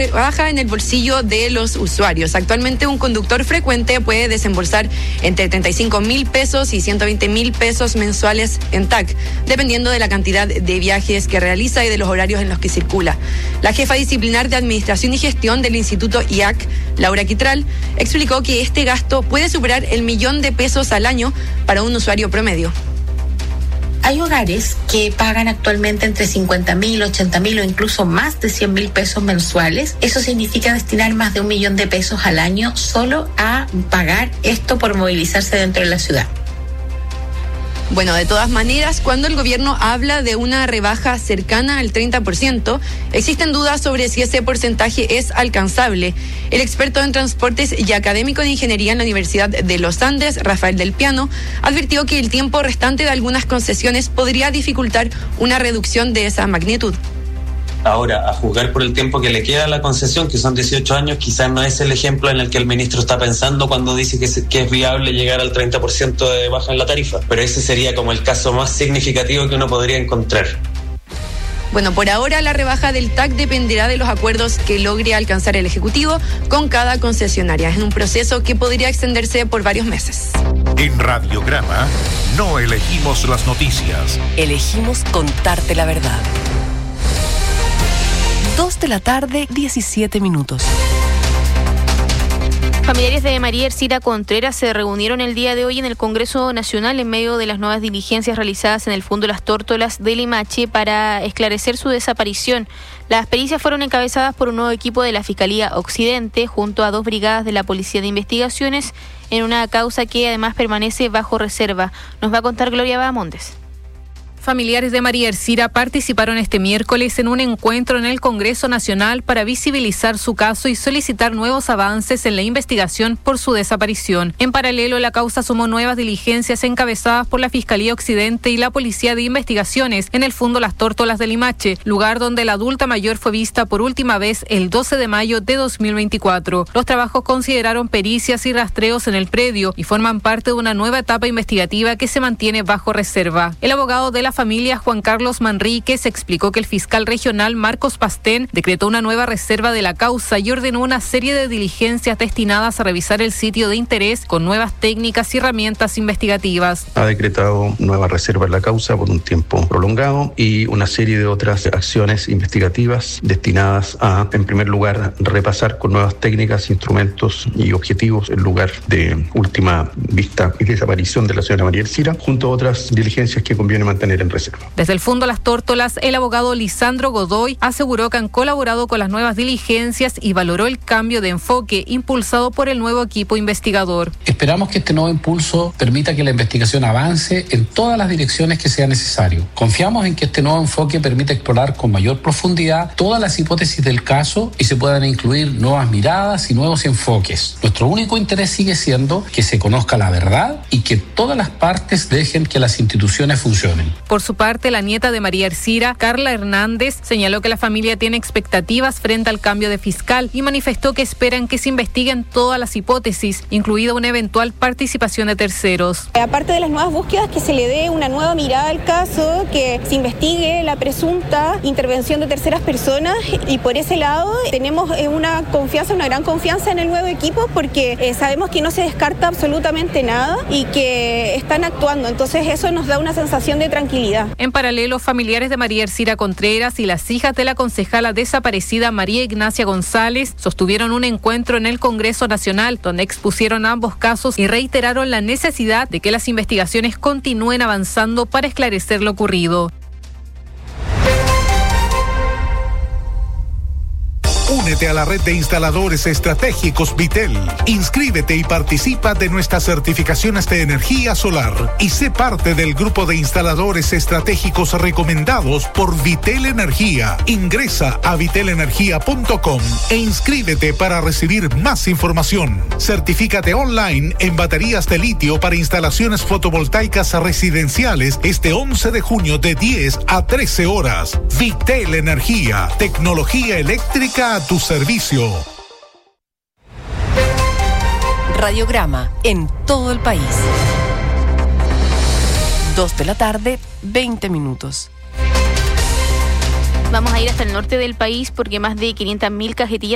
rebaja en el bolsillo de los usuarios. Actualmente un conductor frecuente puede desembolsar entre 35.000 pesos y 120.000 pesos mensuales en TAC, dependiendo de la cantidad de viajes que realiza y de los horarios en los que circula. La jefa disciplinar de Administración y Gestión del Instituto IAC, Laura Quitral, explicó que este gasto puede superar el 1.000.000 de pesos al año para un usuario promedio. Hay hogares que pagan actualmente entre 50.000, 80.000 o incluso más de 100.000 pesos mensuales. Eso significa destinar más de 1.000.000 de pesos al año solo a pagar esto por movilizarse dentro de la ciudad. Bueno, de todas maneras, cuando el gobierno habla de una rebaja cercana al 30%, existen dudas sobre si ese porcentaje es alcanzable. El experto en transportes y académico de ingeniería en la Universidad de los Andes, Rafael del Piano, advirtió que el tiempo restante de algunas concesiones podría dificultar una reducción de esa magnitud. Ahora, a juzgar por el tiempo que le queda a la concesión, que son 18 años, quizás no es el ejemplo en el que el ministro está pensando cuando dice que es viable llegar al 30% de baja en la tarifa. Pero ese sería como el caso más significativo que uno podría encontrar. Bueno, por ahora la rebaja del TAC dependerá de los acuerdos que logre alcanzar el Ejecutivo con cada concesionaria. Es un proceso que podría extenderse por varios meses. En Radiograma no elegimos las noticias. Elegimos contarte la verdad. 2 de la tarde, 17 minutos. Familiares de María Ercira Contreras se reunieron el día de hoy en el Congreso Nacional en medio de las nuevas diligencias realizadas en el Fondo Las Tórtolas de Limache para esclarecer su desaparición. Las pericias fueron encabezadas por un nuevo equipo de la Fiscalía Occidente junto a 2 brigadas de la Policía de Investigaciones en una causa que además permanece bajo reserva. Nos va a contar Gloria Bahamondes. Familiares de María Ercira participaron este miércoles en un encuentro en el Congreso Nacional para visibilizar su caso y solicitar nuevos avances en la investigación por su desaparición. En paralelo, la causa sumó nuevas diligencias encabezadas por la Fiscalía Occidente y la Policía de Investigaciones en el Fondo Las Tórtolas de Limache, lugar donde la adulta mayor fue vista por última vez el 12 de mayo de 2024. Los trabajos consideraron pericias y rastreos en el predio y forman parte de una nueva etapa investigativa que se mantiene bajo reserva. El abogado de la familia, Juan Carlos Manríquez, explicó que el fiscal regional Marcos Pastén decretó una nueva reserva de la causa y ordenó una serie de diligencias destinadas a revisar el sitio de interés con nuevas técnicas y herramientas investigativas. Ha decretado nueva reserva en la causa por un tiempo prolongado y una serie de otras acciones investigativas destinadas a, en primer lugar, repasar con nuevas técnicas, instrumentos y objetivos el lugar de última vista y desaparición de la señora María Ercira, junto a otras diligencias que conviene mantener en reserva. Desde el Fondo Las Tórtolas, el abogado Lisandro Godoy aseguró que han colaborado con las nuevas diligencias y valoró el cambio de enfoque impulsado por el nuevo equipo investigador. Esperamos que este nuevo impulso permita que la investigación avance en todas las direcciones que sea necesario. Confiamos en que este nuevo enfoque permita explorar con mayor profundidad todas las hipótesis del caso y se puedan incluir nuevas miradas y nuevos enfoques. Nuestro único interés sigue siendo que se conozca la verdad y que todas las partes dejen que las instituciones funcionen. Por su parte, la nieta de María Ercira, Carla Hernández, señaló que la familia tiene expectativas frente al cambio de fiscal y manifestó que esperan que se investiguen todas las hipótesis, incluida una eventual participación de terceros. Aparte de las nuevas búsquedas, que se le dé una nueva mirada al caso, que se investigue la presunta intervención de terceras personas, y por ese lado tenemos una gran confianza en el nuevo equipo porque sabemos que no se descarta absolutamente nada y que están actuando, entonces eso nos da una sensación de tranquilidad. En paralelo, familiares de María Ercira Contreras y las hijas de la concejala desaparecida María Ignacia González sostuvieron un encuentro en el Congreso Nacional donde expusieron ambos casos y reiteraron la necesidad de que las investigaciones continúen avanzando para esclarecer lo ocurrido. Únete a la red de instaladores estratégicos Vitel. Inscríbete y participa de nuestras certificaciones de energía solar y sé parte del grupo de instaladores estratégicos recomendados por Vitel Energía. Ingresa a vitelenergia.com e inscríbete para recibir más información. Certifícate online en baterías de litio para instalaciones fotovoltaicas residenciales este 11 de junio de 10 a 13 horas. Vitel Energía, tecnología eléctrica a tu servicio. Radiograma en todo el país. 2 de la tarde, 20 minutos. Vamos a ir hasta el norte del país porque más de 500.000 cajetillas